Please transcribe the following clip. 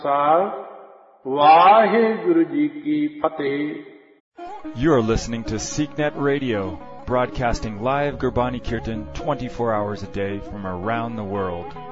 Waheguru ji Ki Fateh. You're listening to SeekNet Radio, broadcasting live Gurbani Kirtan 24 hours a day from around the world.